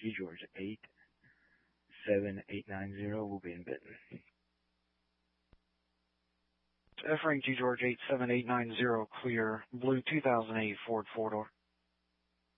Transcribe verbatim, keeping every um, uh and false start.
G George eight seven eight nine zero will be in Benton. F Rank G George eight seven eight nine zero, clear. Blue two thousand eight Ford four-door.